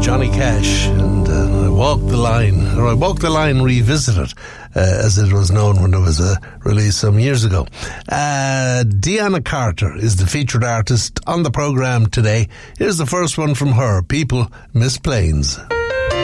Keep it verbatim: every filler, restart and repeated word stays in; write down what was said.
Johnny Cash and uh, I Walk the Line, or I Walk the Line Revisited, uh, as it was known when it was uh, released some years ago. Uh, Deanna Carter is the featured artist on the programme today. Here's the first one from her, People Miss Planes.